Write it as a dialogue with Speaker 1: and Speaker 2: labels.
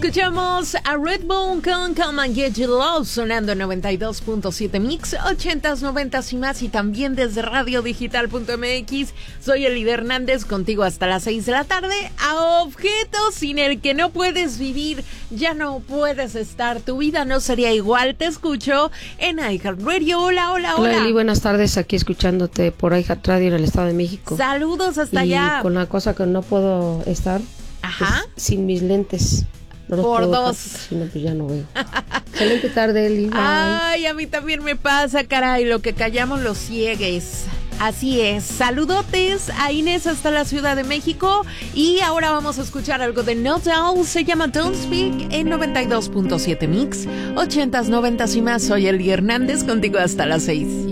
Speaker 1: Escuchamos a Redbone con Come and Get Your Love sonando en 92.7 Mix, 80s, 90s y más, y también desde radiodigital.mx. Soy Elida Hernández, contigo hasta las 6 de la tarde. A objeto sin el que no puedes vivir, ya no puedes estar, tu vida no sería igual. Te escucho en iHeartRadio. Hola, hola, hola.
Speaker 2: Hola Eli, buenas tardes, aquí escuchándote por iHeartRadio en el Estado de México.
Speaker 1: Saludos hasta
Speaker 2: y
Speaker 1: allá.
Speaker 2: Con la cosa que no puedo estar,
Speaker 1: ajá,
Speaker 2: pues, sin mis lentes. No los
Speaker 1: por
Speaker 2: puedo
Speaker 1: dos.
Speaker 2: Si no, pues ya no veo. Excelente tarde, Eli. Bye.
Speaker 1: Ay, a mí también me pasa, caray, lo que callamos los ciegues. Así es. Saludotes a Inés hasta la Ciudad de México. Y ahora vamos a escuchar algo de No Doubt. Se llama Don't Speak en 92.7 Mix, 80s, 90s y más. Soy Eli Hernández, contigo hasta las 6.